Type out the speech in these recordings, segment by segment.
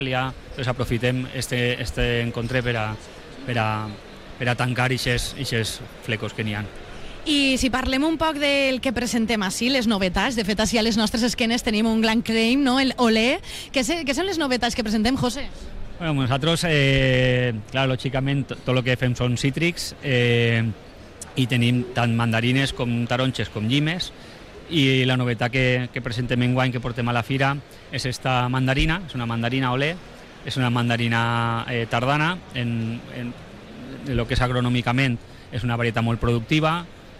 Doncs aprofitem este encontre per a tancar aquests flecos que n'hi ha. I si parlem un poc del que presentem així, les novetats, de fet així a les nostres esquenes tenim un gran claim, no? El Olé. Què són les novetats que presentem, José? Bueno, nosaltres, clar, lògicament, tot el que fem són cítrics i tenim tant mandarines com taronges com llimes, i la novetat que presentem enguany, que portem a la fira, és esta mandarina, és una mandarina Olé, és una mandarina tardana, en el que és agronòmicament és una varietat molt productiva,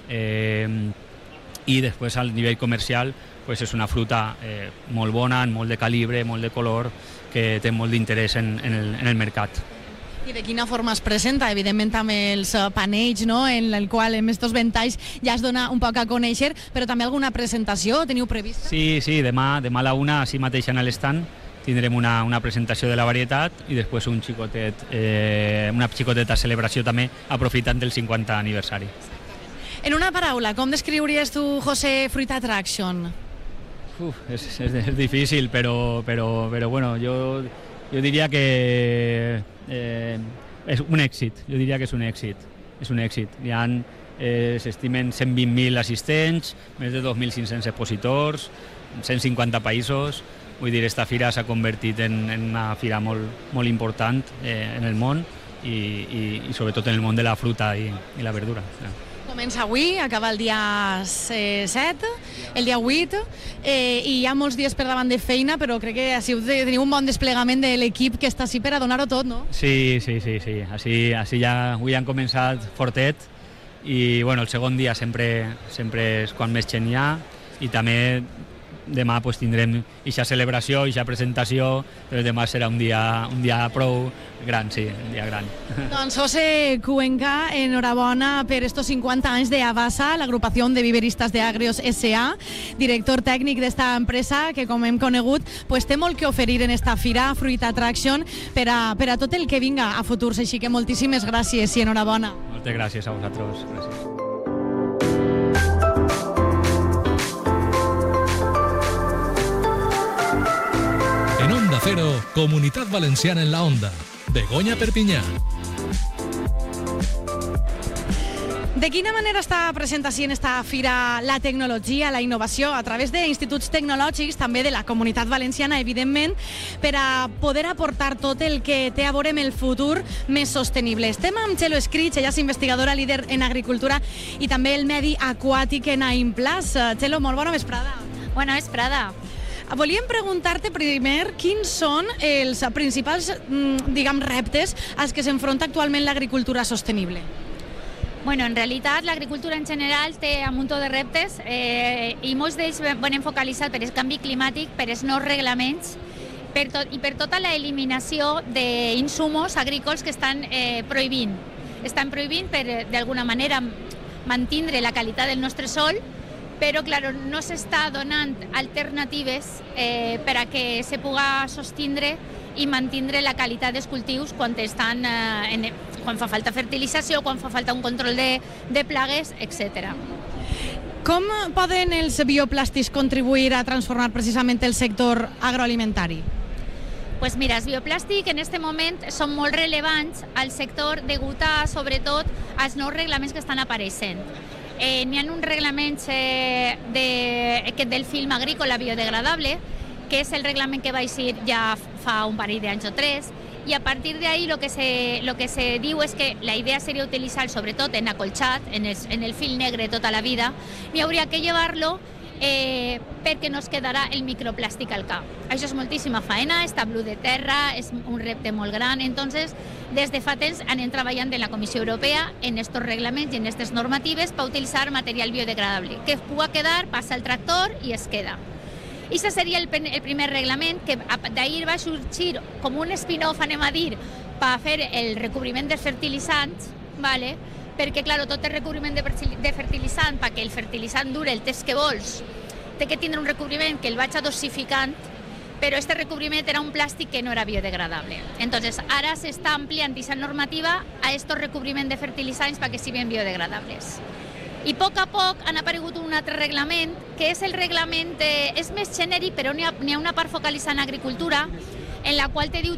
i després al nivell comercial pues és una fruta molt bona, molt de calibre, molt de color, que té molt d'interès en el mercat. I de quina forma es presenta? Evidentment amb els panells, no? En el qual en estos ventalls ja es dona un poc a conèixer, però també alguna presentació teniu prevista? Sí, demà a la 1, així mateix en l'estand, tindrem una presentació de la varietat i després una xicoteta celebració també aprofitant del 50 aniversari. En una paraula, com descriuries tu, José, Fruit Attraction? És difícil, però bueno, jo diria que és un èxit. Jo diria que és un èxit. És un èxit. S'estimen 120.000 assistents, més de 2.500 expositors, 150 països. Vull dir, esta fira s'ha convertit en una fira molt important en el món i sobretot en el món de la fruta i la verdura. Comença avui, acaba el dia 7, el dia 8, i hi ha molts dies per davant de feina, però crec que teniu un bon desplegament de l'equip que està així per a donar-ho tot, no? Sí. Així ja avui han començat fortet i bueno, el segon dia sempre és quan més gent hi ha, i també demà pues, tindrem aquesta celebració, aquesta presentació, però demà serà un dia prou gran, sí, un dia gran. Doncs José Cuenca, enhorabona per estos 50 anys de Avasa, l'agrupació de viveristes de Agrios S.A., director tècnic d'esta empresa que, com hem conegut, pues, té molt que oferir en esta fira Fruit Attraction per a tot el que vinga a futurs. Així que moltíssimes gràcies i enhorabona. Moltes gràcies a vosaltres. Gràcies. En Onda Cero, Comunitat Valenciana en la Onda. Begoña Perpinyà. De quina manera està present així en esta fira la tecnologia, la innovació, a través d'instituts tecnològics, també de la Comunitat Valenciana, evidentment, per a poder aportar tot el que té a veure amb el futur més sostenible? Estem amb Txelo Escrits, ella és investigadora líder en agricultura i també el medi aquàtic en Aimplas. Txelo, molt bona vesprada. Bona vesprada. Volíem preguntar-te primer quins són els principals, reptes als que s'enfronta actualment l'agricultura sostenible. Bueno, en realitat l'agricultura en general té un munt de reptes i molts d'ells venen focalitzats per el canvi climàtic, per els nous reglaments i per tota l'eliminació d'insumos agrícoles que estan prohibint. Estan prohibint per, d'alguna manera, mantindre la qualitat del nostre sol, però claro, no s'està donant alternatives per a que se puga sostindre i mantindre la qualitat dels cultius quan fa falta fertilització, quan fa falta un control de plagues, etc. Com poden els bioplàstics contribuir a transformar precisament el sector agroalimentari? Pues mira, els bioplàstics en aquest moment són molt rellevants al sector degut a, sobretot, als nous reglaments que estan apareixent. N'hi ha uns reglaments del film agrícola biodegradable, que és el reglament que va eixir ja fa un parell d'anys o 3, i a partir d'ahí lo que se diu és que la idea seria utilitzar sobretot en acolchat, en el fil negre tota la vida, i hauria que llevar-lo perquè no es quedarà el microplàstic al cap. Això és moltíssima faena, està blu de terra, és un repte molt gran. Entonces, des de fa temps anem treballant en la Comissió Europea en estos reglaments i en aquestes normatives per utilitzar material biodegradable, que pugui quedar, passa el tractor i es queda. I aquest seria el primer reglament, que d'ahir va sorgir com un spin-off, anem a dir, per fer el recobriment dels fertilitzants, ¿vale? Perquè, clar, tot el recobriment de fertilitzant, perquè el fertilitzant dure el temps que vols, té que tindre un recobriment que el vaig dosificant, però aquest recobriment era un plàstic que no era biodegradable. Entonces, ara s'està ampliant aquesta normativa a aquest recobriment de fertilitzants perquè siguin biodegradables. I a poc han aparegut un altre reglament, que és el reglament, és més genèric, però n'hi ha una part focalitzada en agricultura, en la qual te diu